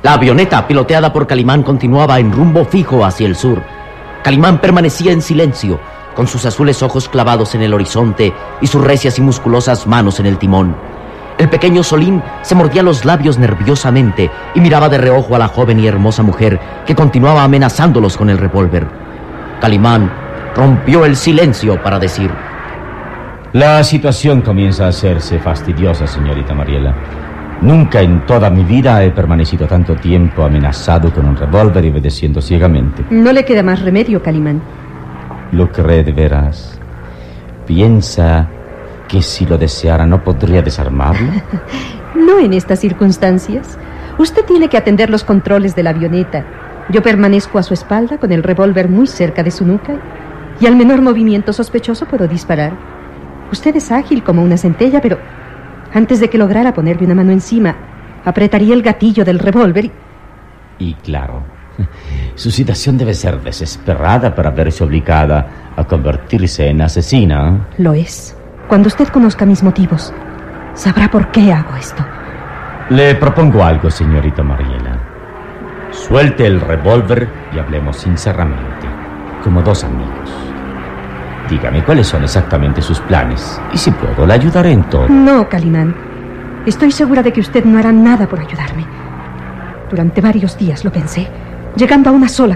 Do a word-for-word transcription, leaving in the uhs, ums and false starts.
La avioneta, piloteada por Calimán, continuaba en rumbo fijo hacia el sur. Calimán permanecía en silencio, con sus azules ojos clavados en el horizonte y sus recias y musculosas manos en el timón. El pequeño Solín se mordía los labios nerviosamente y miraba de reojo a la joven y hermosa mujer que continuaba amenazándolos con el revólver. Calimán rompió el silencio para decir: La situación comienza a hacerse fastidiosa, señorita Mariela. Nunca en toda mi vida he permanecido tanto tiempo amenazado con un revólver y obedeciendo ciegamente. No le queda más remedio, Calimán. ¿Lo cree de veras? ¿Piensa que si lo deseara no podría desarmarlo? No en estas circunstancias. Usted tiene que atender los controles de la avioneta. Yo permanezco a su espalda con el revólver muy cerca de su nuca y al menor movimiento sospechoso puedo disparar. Usted es ágil como una centella, pero antes de que lograra ponerle una mano encima, apretaría el gatillo del revólver y... Y claro, su situación debe ser desesperada para verse obligada a convertirse en asesina. Lo es. Cuando usted conozca mis motivos, sabrá por qué hago esto. Le propongo algo, señorita Mariela. Suelte el revólver y hablemos sinceramente, como dos amigos. Dígame cuáles son exactamente sus planes y si puedo, le ayudaré en todo. No, Calimán. Estoy segura de que usted no hará nada por ayudarme. Durante varios días lo pensé, llegando a una sola